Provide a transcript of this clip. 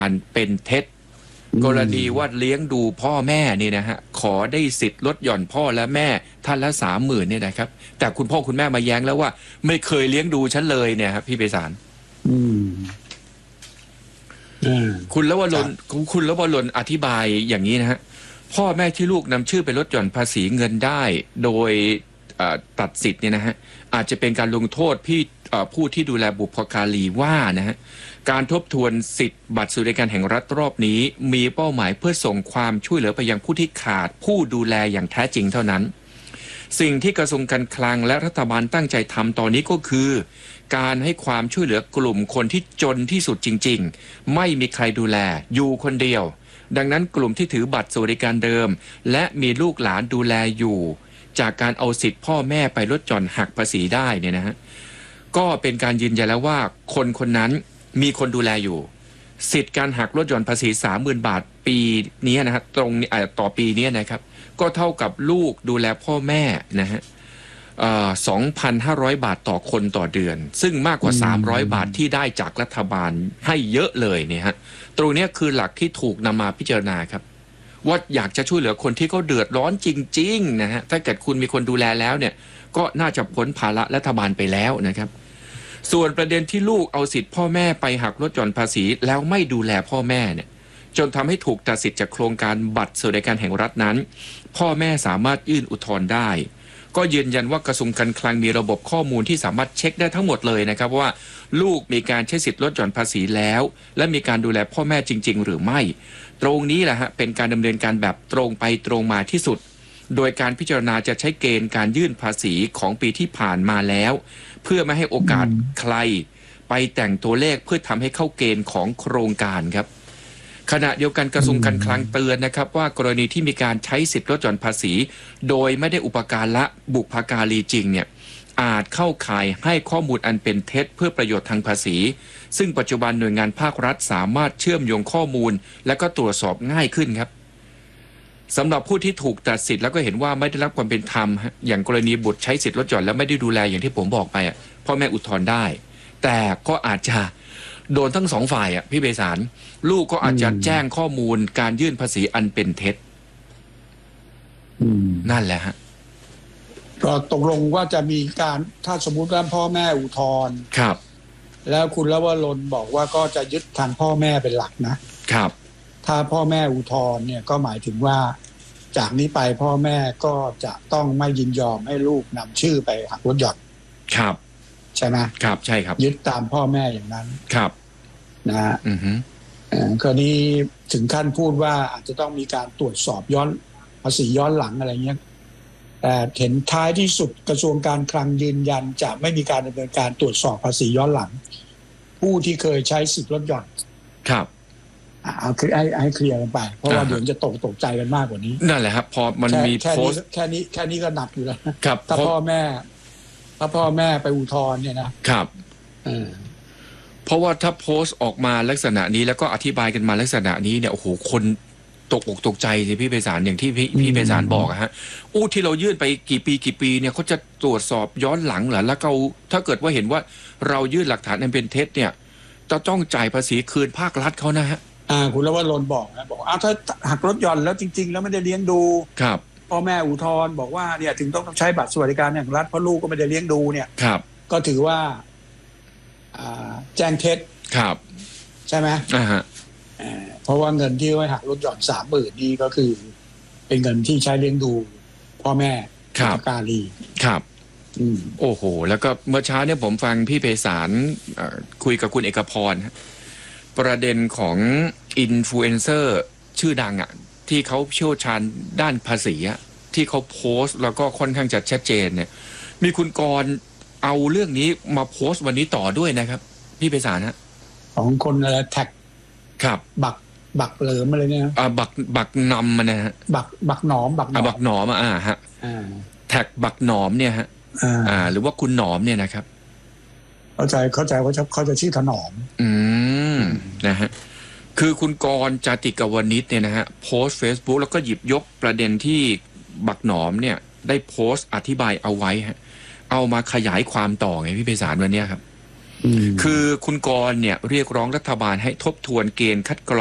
อันเป็นเท็จกรณีว่าเลี้ยงดูพ่อแม่นี่นะฮะขอได้สิทธิ์ลดหย่อนพ่อและแม่ท่านละ30,000เนี่ยนะครับแต่คุณพ่อคุณแม่มาแย้งแล้วว่าไม่เคยเลี้ยงดูฉันเลยเนี่ยครับพี่ไพศาลคุณลวรนอธิบายอย่างนี้นะฮะพ่อแม่ที่ลูกนำชื่อไปลดหย่อนภาษีเงินได้โดยตัดสิทธิ์เนี่ยนะฮะอาจจะเป็นการลงโทษผู้ที่ดูแลบุพการีว่านะฮะการทบทวนสิทธิ์บัตรสวัสดิการแห่งรัฐรอบนี้มีเป้าหมายเพื่อส่งความช่วยเหลือไปยังผู้ที่ขาดผู้ดูแลอย่างแท้จริงเท่านั้นสิ่งที่กระทรวงการคลังและรัฐบาลตั้งใจทำตอนนี้ก็คือการให้ความช่วยเหลือกลุ่มคนที่จนที่สุดจริงๆไม่มีใครดูแลอยู่คนเดียวดังนั้นกลุ่มที่ถือบัตรสวัสดิการเดิมและมีลูกหลานดูแลอยู่จากการเอาสิทธิ์พ่อแม่ไปลดหย่อนหักภาษีได้เนี่ยนะฮะก็เป็นการยืนยันแล้วว่าคนคนนั้นมีคนดูแลอยู่สิทธิ์การหักลดหย่อนภาษี 30,000 บาทปีนี้นะฮะตรงต่อปีนี้นะครับก็เท่ากับลูกดูแลพ่อแม่นะฮะ2,500 บาทต่อคนต่อเดือนซึ่งมากกว่า300 บาทที่ได้จากรัฐบาลให้เยอะเลยเนี่ยฮะตรงนี้คือหลักที่ถูกนำมาพิจารณาครับว่าอยากจะช่วยเหลือคนที่เขาเดือดร้อนจริงๆนะฮะถ้าเกิดคุณมีคนดูแลแล้วเนี่ยก็น่าจะพ้นภาระรัฐบาลไปแล้วนะครับส่วนประเด็นที่ลูกเอาสิทธิ์พ่อแม่ไปหักลดหย่อนภาษีแล้วไม่ดูแลพ่อแม่เนี่ยจนทำให้ถูกตัดสิทธิ์จากโครงการบัตรสวัสดิการแห่งรัฐนั้นพ่อแม่สามารถยื่นอุทธรณ์ได้ก็ยืนยันว่ากระทรวงการคลังมีระบบข้อมูลที่สามารถเช็คได้ทั้งหมดเลยนะครับว่าลูกมีการใช้สิทธิ์ลดหย่อนภาษีแล้วและมีการดูแลพ่อแม่จริงๆหรือไม่ตรงนี้แหละฮะเป็นการดำเนินการแบบตรงไปตรงมาที่สุดโดยการพิจารณาจะใช้เกณฑ์การยื่นภาษีของปีที่ผ่านมาแล้วเพื่อไม่ให้โอกาสใครไปแต่งตัวเลขเพื่อทำให้เข้าเกณฑ์ของโครงการครับขณะเดียวกันกระทรวงการคลังเตือนนะครับว่ากรณีที่มีการใช้สิทธิ์ลดหย่อนภาษีโดยไม่ได้อุปการะบุพการีจริงเนี่ยอาจเข้าข่ายให้ข้อมูลอันเป็นเท็จเพื่อประโยชน์ทางภาษีซึ่งปัจจุบันหน่วยงานภาครัฐสามารถเชื่อมโยงข้อมูลและก็ตรวจสอบง่ายขึ้นครับสำหรับผู้ที่ถูกตัดสิทธิ์แล้วก็เห็นว่าไม่ได้รับความเป็นธรรมอย่างกรณีบุตรใช้สิทธิ์ลดหย่อนแล้วไม่ได้ดูแลอย่างที่ผมบอกไปพ่อแม่อุทธรณ์ได้แต่ก็อาจจะโดนทั้งสองฝ่ายพี่ไพศาลลูกก็อาจจะแจ้งข้อมูลการยื่นภาษีอันเป็นเท็จนั่นแหละฮะก็ตกลงว่าจะมีการถ้าสมมุติว่าพ่อแม่อุทธรณ์ครับแล้วคุณลวรนบอกว่าก็จะยึดทางพ่อแม่เป็นหลักนะครับถ้าพ่อแม่อุทธรณ์เนี่ยก็หมายถึงว่าจากนี้ไปพ่อแม่ก็จะต้องไม่ยินยอมให้ลูกนำชื่อไปหักลดหย่อนครับใช่ไหมครับใช่ครับยึดตามพ่อแม่อย่างนั้นครับนะฮะคราวนี้ถึงขั้นพูดว่าอาจจะต้องมีการตรวจสอบย้อนภาษีย้อนหลังอะไรเงี้ยแต่เห็นท้ายที่สุดกระทรวงการคลังยืนยันจะไม่มีการดำเนินการตรวจสอบภาษีย้อนหลังผู้ที่เคยใช้สิทธิ์ลดหย่อนครับเอาคือให้เคลียร์กันไปเพราะว่าเดี๋ยวจะตกใจกันมากกว่านี้นั่นแหละครับพอมันมีโพสต์แค่นี้ก็หนักอยู่แล้วถ้าพ่อแม่ไปอุทธรณ์เนี่ยนะครับเพราะว่าถ้าโพสต์ออกมาลักษณะนี้แล้วก็อธิบายกันมาลักษณะนี้เนี่ยโอ้โหคนตกอกตกใจสิพี่ไพศาลอย่างที่พี่ไพศาลบอกฮะที่เรายื่นไปกี่ปีเนี่ยเขาจะตรวจสอบย้อนหลังเหรอแล้วเขาถ้าเกิดว่าเห็นว่าเรายื่นหลักฐานอันเป็นเท็จเนี่ยจะต้องจ่ายภาษีคืนภาครัฐเขานะฮะคุณลวรนบอกถ้าหักลดหย่อนแล้วจริงๆแล้วไม่ได้เลี้ยงดูครับพ่อแม่อุทธรณ์บอกว่าเนี่ยถึงต้องใช้บัตรสวัสดิการแห่งรัฐเพราะลูกก็ไม่ได้เลี้ยงดูเนี่ยครับก็ถือว่าแจ้งเท็จครับใช่ไหมเพราะว่าเงินที่ไว้หักลดหย่อน30,000นี่ก็คือเป็นเงินที่ใช้เลี้ยงดูพ่อแม่บุพการีครับโอ้โหแล้วก็เมื่อเช้าเนี่ยผมฟังพี่ไพศาลคุยกับคุณเอกพรประเด็นของอินฟลูเอนเซอร์ชื่อดังที่เขาเชี่ยวชาญด้านภาษีที่เขาโพสต์แล้วก็ค่อนข้างจะชัดเจนเนี่ยมีคุณกรณ์เอาเรื่องนี้มาโพสต์วันนี้ต่อด้วยนะครับพี่ไพศาลของคนอะไรแท็กครับบักเหลิมอะไรเนี่ยบักนำมันนะฮะบักหนอมบักหนอมฮะแท็กบักหนอมเนี่ยฮะหรือว่าคุณหนอมเนี่ยนะครับเข้าใจว่าเขาจะชื่อถนอมนะฮะคือคุณกรณ์ จาติกวณิชเนี่ยนะฮะโพสต์ Facebook แล้วก็หยิบยกประเด็นที่บักหนอมเนี่ยได้โพสต์อธิบายเอาไว้ฮะเอามาขยายความต่อไงพี่ไพศาลวันนี้ครับอืมคือคุณกรณ์เนี่ยเรียกร้องรัฐบาลให้ทบทวนเกณฑ์คัดกรอง